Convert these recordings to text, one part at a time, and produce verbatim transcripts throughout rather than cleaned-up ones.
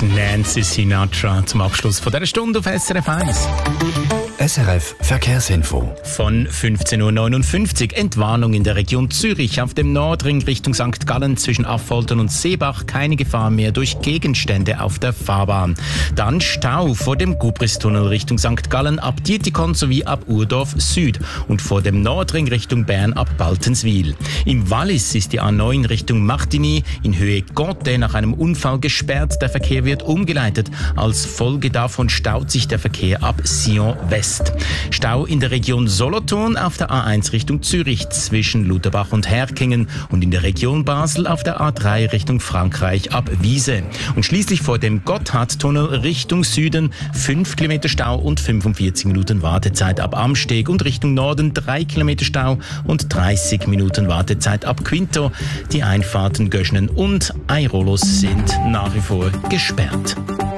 Nancy Sinatra zum Abschluss von dieser Stunde auf S R F eins. S R F Verkehrsinfo. Von fünfzehn Uhr neunundfünfzig Entwarnung in der Region Zürich. Auf dem Nordring Richtung Sankt Gallen zwischen Affoltern und Seebach keine Gefahr mehr durch Gegenstände auf der Fahrbahn. Dann Stau vor dem Gubristunnel Richtung Sankt Gallen ab Dietikon sowie ab Urdorf Süd und vor dem Nordring Richtung Bern ab Baltenswil. Im Wallis ist die A neun Richtung Martigny in Höhe Gotte nach einem Unfall gesperrt. Der Verkehr wird umgeleitet. Als Folge davon staut sich der Verkehr ab Sion West. Stau in der Region Solothurn auf der A eins Richtung Zürich zwischen Lutherbach und Herkingen und in der Region Basel auf der A drei Richtung Frankreich ab Wiese. Und schließlich vor dem Gotthardtunnel Richtung Süden fünf Kilometer Stau und fünfundvierzig Minuten Wartezeit ab Amsteg und Richtung Norden drei Kilometer Stau und dreißig Minuten Wartezeit ab Quinto. Die Einfahrten Göschnen und Airolus sind nach wie vor gesperrt.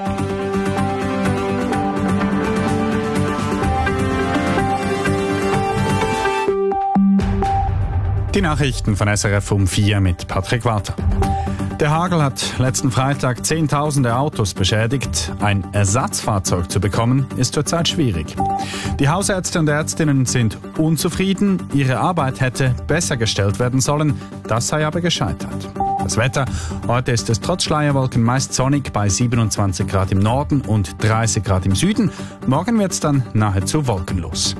Die Nachrichten von S R F um vier mit Patrick Walter. Der Hagel hat letzten Freitag Zehntausende Autos beschädigt. Ein Ersatzfahrzeug zu bekommen, ist zurzeit schwierig. Die Hausärzte und Ärztinnen sind unzufrieden. Ihre Arbeit hätte besser gestellt werden sollen. Das sei aber gescheitert. Das Wetter. Heute ist es trotz Schleierwolken meist sonnig bei siebenundzwanzig Grad im Norden und dreißig Grad im Süden. Morgen wird es dann nahezu wolkenlos.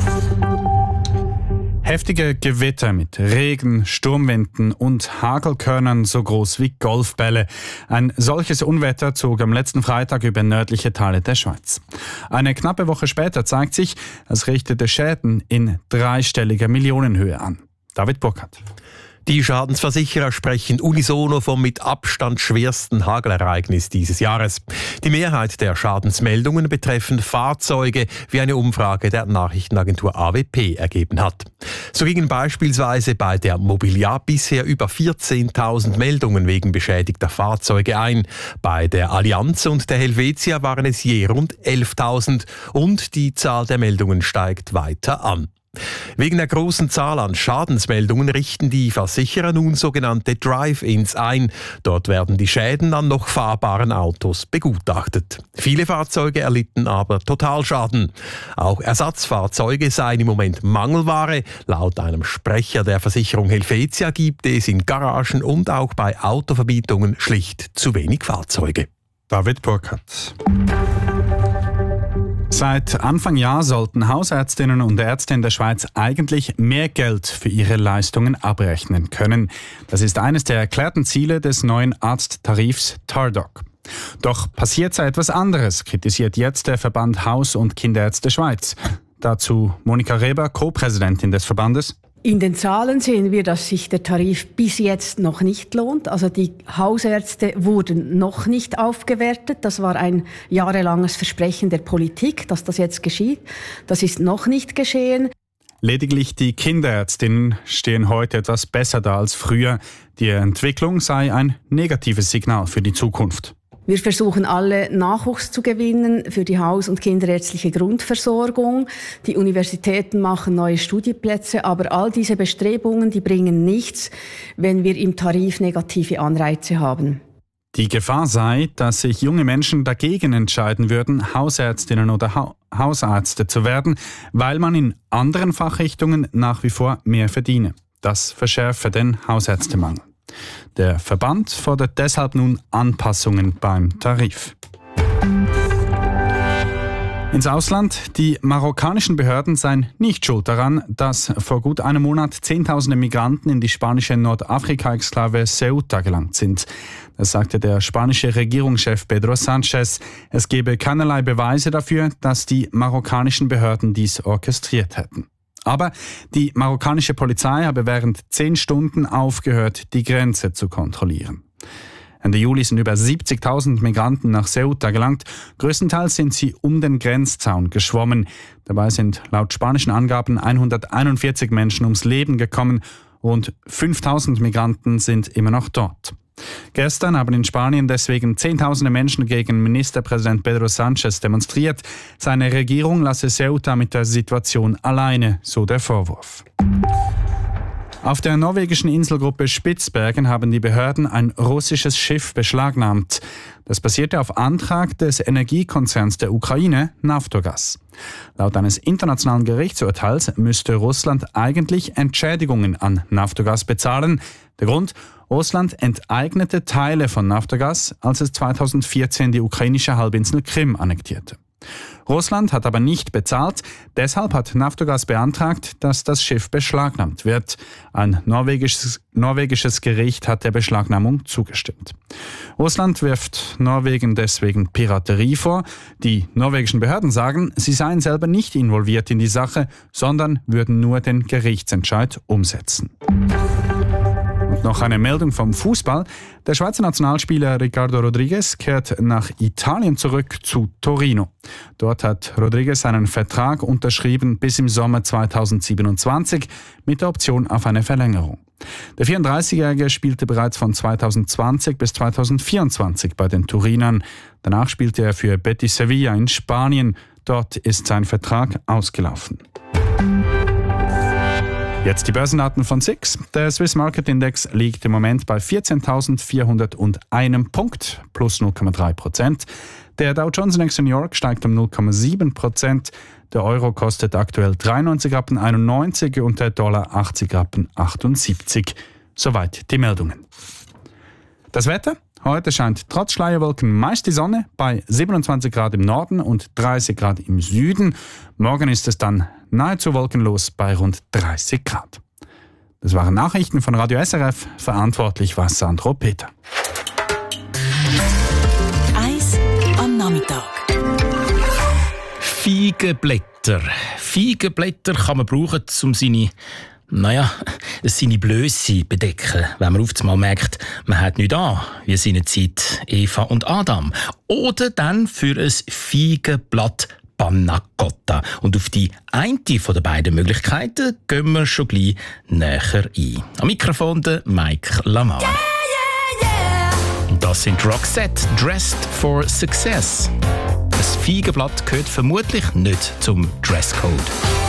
Heftige Gewitter mit Regen, Sturmwinden und Hagelkörnern so groß wie Golfbälle. Ein solches Unwetter zog am letzten Freitag über nördliche Teile der Schweiz. Eine knappe Woche später zeigt sich, es richtete Schäden in dreistelliger Millionenhöhe an. David Burkhardt. Die Schadensversicherer sprechen unisono vom mit Abstand schwersten Hagelereignis dieses Jahres. Die Mehrheit der Schadensmeldungen betreffen Fahrzeuge, wie eine Umfrage der Nachrichtenagentur A W P ergeben hat. So gingen beispielsweise bei der Mobiliar bisher über vierzehntausend Meldungen wegen beschädigter Fahrzeuge ein. Bei der Allianz und der Helvetia waren es je rund elftausend und die Zahl der Meldungen steigt weiter an. Wegen der großen Zahl an Schadensmeldungen richten die Versicherer nun sogenannte Drive-ins ein. Dort werden die Schäden an noch fahrbaren Autos begutachtet. Viele Fahrzeuge erlitten aber Totalschaden. Auch Ersatzfahrzeuge seien im Moment Mangelware. Laut einem Sprecher der Versicherung Helvetia gibt es in Garagen und auch bei Autovermietungen schlicht zu wenig Fahrzeuge. David Burkhardt. Seit Anfang Jahr sollten Hausärztinnen und Ärzte in der Schweiz eigentlich mehr Geld für ihre Leistungen abrechnen können. Das ist eines der erklärten Ziele des neuen Arzttarifs TARDOC. Doch passiert sei etwas anderes, kritisiert jetzt der Verband Haus- und Kinderärzte Schweiz. Dazu Monika Reber, Co-Präsidentin des Verbandes. In den Zahlen sehen wir, dass sich der Tarif bis jetzt noch nicht lohnt. Also die Hausärzte wurden noch nicht aufgewertet. Das war ein jahrelanges Versprechen der Politik, dass das jetzt geschieht. Das ist noch nicht geschehen. Lediglich die Kinderärztinnen stehen heute etwas besser da als früher. Die Entwicklung sei ein negatives Signal für die Zukunft. Wir versuchen alle Nachwuchs zu gewinnen für die Haus- und kinderärztliche Grundversorgung. Die Universitäten machen neue Studienplätze, aber all diese Bestrebungen, die bringen nichts, wenn wir im Tarif negative Anreize haben. Die Gefahr sei, dass sich junge Menschen dagegen entscheiden würden, Hausärztinnen oder ha- Hausärzte zu werden, weil man in anderen Fachrichtungen nach wie vor mehr verdiene. Das verschärfe den Hausärztemangel. Der Verband fordert deshalb nun Anpassungen beim Tarif. Ins Ausland. Die marokkanischen Behörden seien nicht schuld daran, dass vor gut einem Monat Zehntausende Migranten in die spanische Nordafrika-Exklave Ceuta gelangt sind. Das sagte der spanische Regierungschef Pedro Sánchez. Es gebe keinerlei Beweise dafür, dass die marokkanischen Behörden dies orchestriert hätten. Aber die marokkanische Polizei habe während zehn Stunden aufgehört, die Grenze zu kontrollieren. Ende Juli sind über siebzigtausend Migranten nach Ceuta gelangt. Größtenteils sind sie um den Grenzzaun geschwommen. Dabei sind laut spanischen Angaben hunderteinundvierzig Menschen ums Leben gekommen. Rund fünftausend Migranten sind immer noch dort. Gestern haben in Spanien deswegen Zehntausende Menschen gegen Ministerpräsident Pedro Sánchez demonstriert. Seine Regierung lasse Ceuta mit der Situation alleine, so der Vorwurf. Auf der norwegischen Inselgruppe Spitzbergen haben die Behörden ein russisches Schiff beschlagnahmt. Das basierte auf Antrag des Energiekonzerns der Ukraine, Naftogaz. Laut eines internationalen Gerichtsurteils müsste Russland eigentlich Entschädigungen an Naftogaz bezahlen. Der Grund: Russland enteignete Teile von Naftogaz, als es zweitausendvierzehn die ukrainische Halbinsel Krim annektierte. Russland hat aber nicht bezahlt, deshalb hat Naftogaz beantragt, dass das Schiff beschlagnahmt wird. Ein norwegisches, norwegisches Gericht hat der Beschlagnahmung zugestimmt. Russland wirft Norwegen deswegen Piraterie vor. Die norwegischen Behörden sagen, sie seien selber nicht involviert in die Sache, sondern würden nur den Gerichtsentscheid umsetzen. Und noch eine Meldung vom Fußball. Der Schweizer Nationalspieler Ricardo Rodriguez kehrt nach Italien zurück zu Torino. Dort hat Rodriguez einen Vertrag unterschrieben bis im Sommer zweitausendsiebenundzwanzig mit der Option auf eine Verlängerung. Der vierunddreißigjährige spielte bereits von zweitausendzwanzig bis zweitausendvierundzwanzig bei den Turinern. Danach spielte er für Betis Sevilla in Spanien. Dort ist sein Vertrag ausgelaufen. Jetzt die Börsendaten von S I X. Der Swiss Market Index liegt im Moment bei vierzehntausendvierhunderteins Punkt, plus null Komma drei Prozent. Der Dow Jones Index in New York steigt um null Komma sieben Prozent. Der Euro kostet aktuell dreiundneunzig Rappen einundneunzig und der Dollar achtzig Rappen achtundsiebzig. Soweit die Meldungen. Das Wetter? Heute scheint trotz Schleierwolken meist die Sonne bei siebenundzwanzig Grad im Norden und dreißig Grad im Süden. Morgen ist es dann nahezu wolkenlos bei rund dreißig Grad. Das waren Nachrichten von Radio S R F. Verantwortlich war Sandro Peter. Eis am Nachmittag. Feigenblätter. Feigenblätter kann man brauchen, um seine Naja, seine Blöße bedecken, wenn man auf einmal merkt, man hat nichts an, wie seinerzeit Eva und Adam. Oder dann für ein Feigenblatt Panna Cotta. Und auf die eine von den beiden Möglichkeiten gehen wir schon gleich näher ein. Am Mikrofon der Mike Lamar. Yeah, yeah, yeah. Und das sind Roxette, Dressed for Success. Ein Feigenblatt gehört vermutlich nicht zum Dresscode.